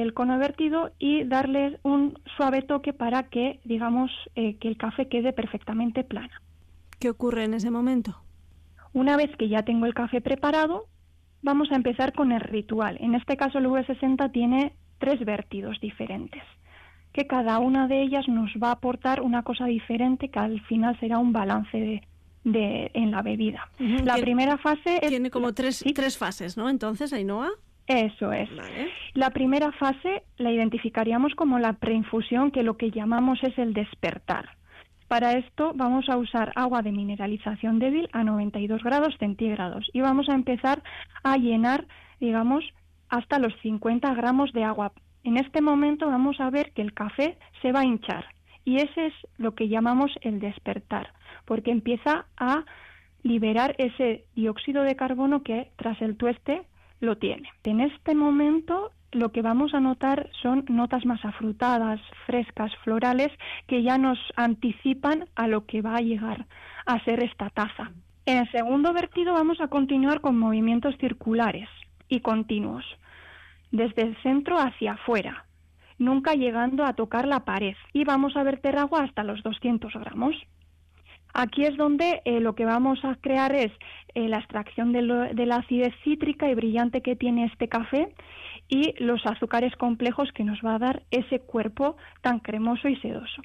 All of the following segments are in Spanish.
el cono vertido y darle un suave toque para que, digamos, que el café quede perfectamente plana. ¿Qué ocurre en ese momento? Una vez que ya tengo el café preparado, vamos a empezar con el ritual. En este caso el V60 tiene 3 vertidos diferentes, que cada una de ellas nos va a aportar una cosa diferente que al final será un balance en la bebida. La primera fase tiene como tres fases, ¿no? Entonces, Ainhoa. Eso es. Vale. La primera fase la identificaríamos como la preinfusión, que lo que llamamos es el despertar. Para esto vamos a usar agua de mineralización débil a 92 grados centígrados y vamos a empezar a llenar, digamos, hasta los 50 gramos de agua. En este momento vamos a ver que el café se va a hinchar y ese es lo que llamamos el despertar, porque empieza a liberar ese dióxido de carbono que tras el tueste lo tiene. En este momento lo que vamos a notar son notas más afrutadas, frescas, florales, que ya nos anticipan a lo que va a llegar a ser esta taza. En el segundo vertido vamos a continuar con movimientos circulares y continuos, desde el centro hacia afuera, nunca llegando a tocar la pared, y vamos a verter agua hasta los 200 gramos. Aquí es donde lo que vamos a crear es la extracción de la acidez cítrica y brillante que tiene este café y los azúcares complejos que nos va a dar ese cuerpo tan cremoso y sedoso.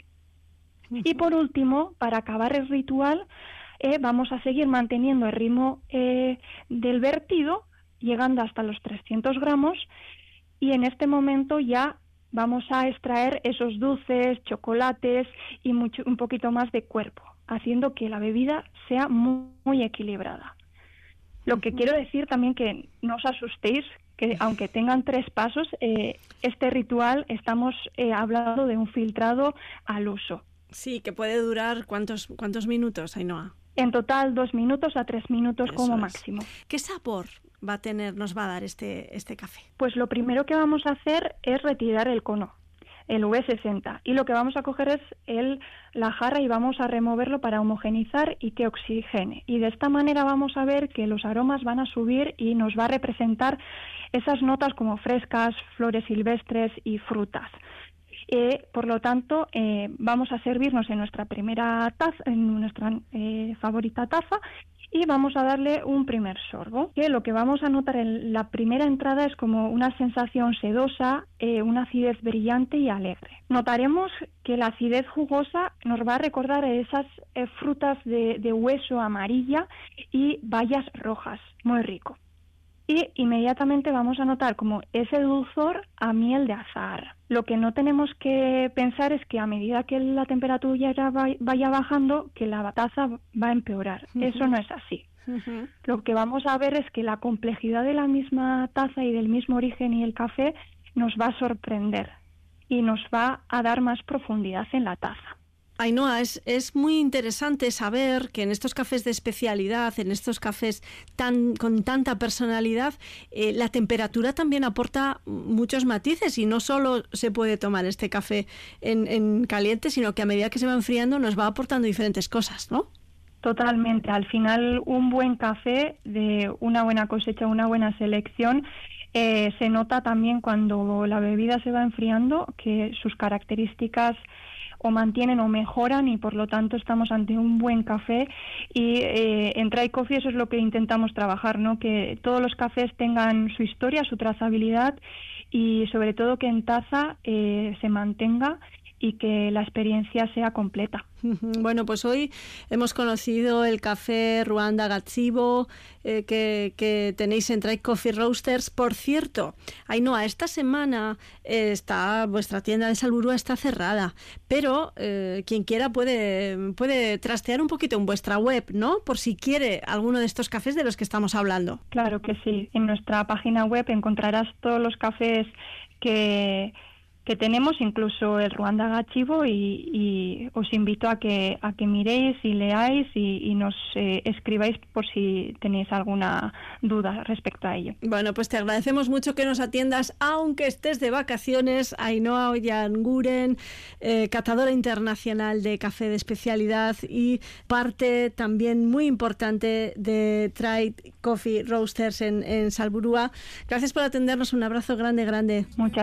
Y por último, para acabar el ritual, vamos a seguir manteniendo el ritmo del vertido, llegando hasta los 300 gramos, y en este momento ya vamos a extraer esos dulces, chocolates y un poquito más de cuerpo, haciendo que la bebida sea muy equilibrada. Lo que quiero decir también, que no os asustéis, que aunque tengan 3 pasos, este ritual estamos hablando de un filtrado al uso. Sí, que puede durar ¿cuántos minutos, Ainhoa? En total 2 minutos a 3 minutos como máximo. ¿Qué sabor nos va a dar este café? Pues lo primero que vamos a hacer es retirar el cono, el V60, y lo que vamos a coger es la jarra y vamos a removerlo para homogenizar y que oxigene, y de esta manera vamos a ver que los aromas van a subir y nos va a representar esas notas como frescas, flores silvestres y frutas. Por lo tanto, vamos a servirnos en nuestra primera taza, en nuestra favorita taza, y vamos a darle un primer sorbo, que lo que vamos a notar en la primera entrada es como una sensación sedosa, una acidez brillante y alegre. Notaremos que la acidez jugosa nos va a recordar esas frutas de hueso amarilla y bayas rojas, muy rico. Y inmediatamente vamos a notar como ese dulzor a miel de azahar. Lo que no tenemos que pensar es que a medida que la temperatura vaya bajando, que la taza va a empeorar. Eso no es así. Lo que vamos a ver es que la complejidad de la misma taza y del mismo origen y el café nos va a sorprender y nos va a dar más profundidad en la taza. Ainhoa, es muy interesante saber que en estos cafés de especialidad, en estos cafés con tanta personalidad, la temperatura también aporta muchos matices y no solo se puede tomar este café en caliente, sino que a medida que se va enfriando nos va aportando diferentes cosas, ¿no? Totalmente. Al final, un buen café de una buena cosecha, una buena selección, se nota también cuando la bebida se va enfriando que sus características o mantienen o mejoran, y por lo tanto estamos ante un buen café. Y en Try Coffee eso es lo que intentamos trabajar, ¿no? Que todos los cafés tengan su historia, su trazabilidad, y sobre todo que en taza se mantenga y que la experiencia sea completa. Bueno, pues hoy hemos conocido el café Ruanda Gazzibo que tenéis en Try Coffee Roasters. Por cierto, Ainhoa, esta semana vuestra tienda de Salburua está cerrada, pero quien quiera puede trastear un poquito en vuestra web, ¿no? Por si quiere alguno de estos cafés de los que estamos hablando. Claro que sí. En nuestra página web encontrarás todos los cafés que tenemos, incluso el Ruanda Gazzibo, y os invito a que miréis y leáis y nos escribáis por si tenéis alguna duda respecto a ello. Bueno, pues te agradecemos mucho que nos atiendas, aunque estés de vacaciones. Ainhoa Oianguren, catadora internacional de café de especialidad y parte también muy importante de Try Coffee Roasters en Salburua. Gracias por atendernos, un abrazo grande. Muchas